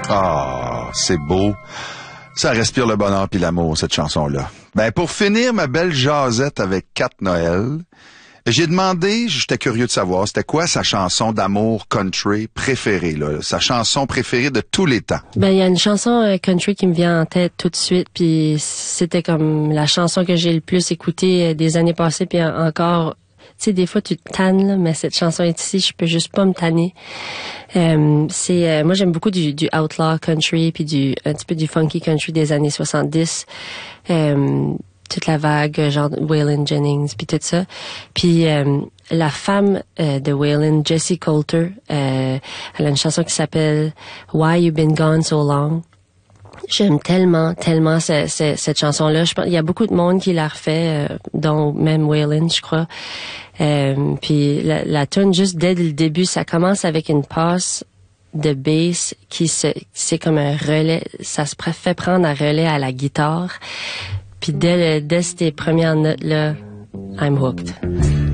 Ah, c'est beau. Ça respire le bonheur puis l'amour, cette chanson-là. Ben, pour finir ma belle jasette avec Kat Noël, j'ai demandé, j'étais curieux de savoir, c'était quoi sa chanson d'amour country préférée, là, sa chanson préférée de tous les temps. Ben, il y a une chanson country qui me vient en tête tout de suite, puis c'était comme la chanson que j'ai le plus écoutée des années passées, puis encore, tu sais, des fois tu te tannes, là, mais cette chanson est ici, je peux juste pas me tanner. Moi j'aime beaucoup du outlaw country, puis un petit peu du funky country des années 70. Toute la vague, genre Waylon Jennings, puis tout ça. Puis la femme de Waylon, Jessie Coulter, elle a une chanson qui s'appelle Why You Been Gone So Long. J'aime tellement cette chanson-là. Je pense il y a beaucoup de monde qui la refait, dont même Waylon, je crois. Puis la tune, juste dès le début, ça commence avec une passe de bass c'est comme un relais. Ça se fait prendre un relais à la guitare. Puis dès ces premières notes là, I'm hooked.